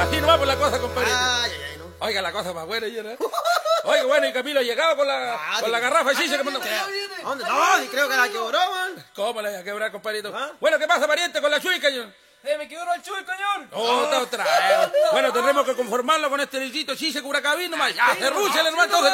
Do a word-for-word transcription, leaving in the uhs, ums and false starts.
Así no va por la cosa, compadre. Ay, ay, ay, no. Oiga, la cosa más buena, ¿no? Oiga, bueno, y Camilo ha llegado con la, Ah, con la garrafa así, se que mandó. ¿Dónde? No, sí creo que la quebró, man. ¿Cómo la voy a quebrar, compadrito? ¿Ah? Bueno, ¿qué pasa, pariente, con la chuica, señor? ¡Eh, me quebró el chuy, señor! Otra, otra vez. Bueno, tendremos que conformarlo con este litrito, sí, se cubra cabino, más. Ya, cerrúchale, hermano, entonces.